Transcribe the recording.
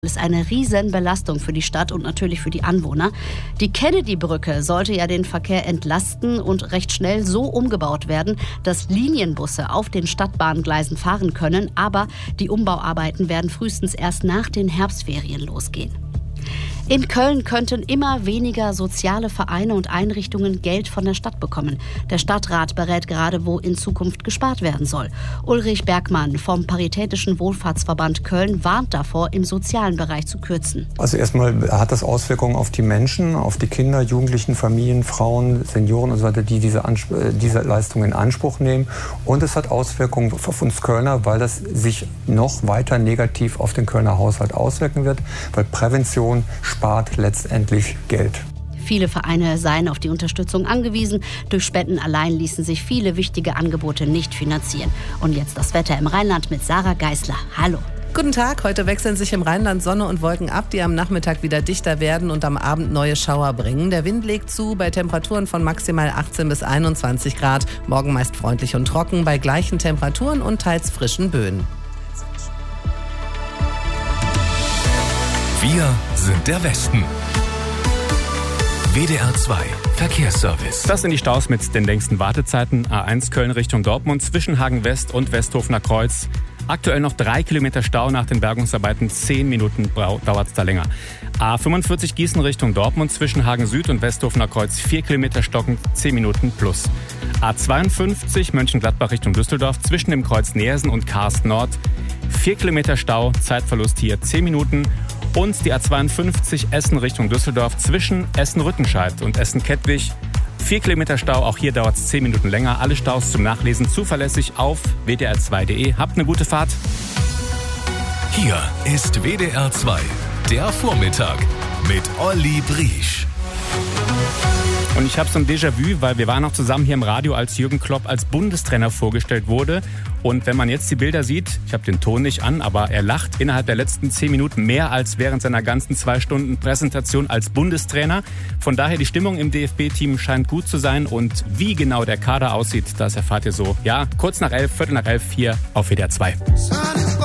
ist eine Riesenbelastung für die Stadt und natürlich für die Anwohner. Die Kennedy-Brücke sollte ja den Verkehr entlasten und recht schnell so umgebaut werden, dass Linienbusse auf den Stadtbahngleisen fahren können. Aber die Umbauarbeiten werden frühestens erst nach den Herbstferien losgehen. In Köln könnten immer weniger soziale Vereine und Einrichtungen Geld von der Stadt bekommen. Der Stadtrat berät gerade, wo in Zukunft gespart werden soll. Ulrich Bergmann vom Paritätischen Wohlfahrtsverband Köln warnt davor, im sozialen Bereich zu kürzen. Also erstmal hat das Auswirkungen auf die Menschen, auf die Kinder, Jugendlichen, Familien, Frauen, Senioren und so weiter, die diese Leistung in Anspruch nehmen. Und es hat Auswirkungen auf uns Kölner, weil das sich noch weiter negativ auf den Kölner Haushalt auswirken wird, weil Prävention spart letztendlich Geld. Viele Vereine seien auf die Unterstützung angewiesen. Durch Spenden allein ließen sich viele wichtige Angebote nicht finanzieren. Und jetzt das Wetter im Rheinland mit Sarah Geisler. Hallo. Guten Tag, heute wechseln sich im Rheinland Sonne und Wolken ab, die am Nachmittag wieder dichter werden und am Abend neue Schauer bringen. Der Wind legt zu bei Temperaturen von maximal 18 bis 21 Grad. Morgen meist freundlich und trocken bei gleichen Temperaturen und teils frischen Böen. Wir sind der Westen. WDR 2 Verkehrsservice. Das sind die Staus mit den längsten Wartezeiten. A1 Köln Richtung Dortmund zwischen Hagen West und Westhofener Kreuz. Aktuell noch 3 Kilometer Stau nach den Bergungsarbeiten. 10 Minuten dauert es da länger. A45 Gießen Richtung Dortmund zwischen Hagen Süd und Westhofener Kreuz. 4 Kilometer stockend, 10 Minuten plus. A52 Mönchengladbach Richtung Düsseldorf zwischen dem Kreuz Neersen und Karst Nord. 4 Kilometer Stau, Zeitverlust hier 10 Minuten. Und die A52 Essen Richtung Düsseldorf zwischen Essen-Rüttenscheid und Essen-Kettwig. 4 Kilometer Stau, auch hier dauert es 10 Minuten länger. Alle Staus zum Nachlesen zuverlässig auf wdr2.de. Habt eine gute Fahrt. Hier ist WDR 2, der Vormittag mit Olli Briesch. Und ich habe so ein Déjà-vu, weil wir waren auch zusammen hier im Radio, als Jürgen Klopp als Bundestrainer vorgestellt wurde. Und wenn man jetzt die Bilder sieht, ich habe den Ton nicht an, aber er lacht innerhalb der letzten 10 Minuten mehr als während seiner ganzen 2 Stunden Präsentation als Bundestrainer. Von daher, die Stimmung im DFB-Team scheint gut zu sein. Und wie genau der Kader aussieht, das erfahrt ihr so, ja, kurz nach 11, Viertel nach 11 hier auf WDR 2.